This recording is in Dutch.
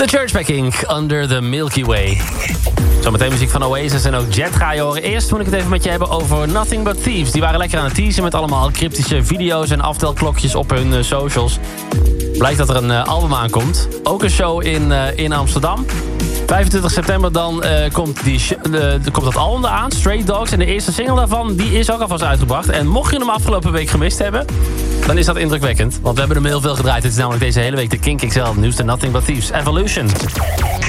The Churchbacking, Under the Milky Way. Zometeen muziek van Oasis en ook Jet ga je horen. Eerst moet ik het even met je hebben over Nothing But Thieves. Die waren lekker aan het teasen met allemaal cryptische video's en aftelklokjes op hun socials. Blijkt dat er een album aankomt. Ook een show in Amsterdam. 25 september dan komt dat album eraan, Stray Dogs. En de eerste single daarvan die is ook alvast uitgebracht. En mocht je hem afgelopen week gemist hebben, dan is dat indrukwekkend. Want we hebben hem heel veel gedraaid. Het is namelijk deze hele week de Kink XL nieuwste Nothing But Thieves Evolution.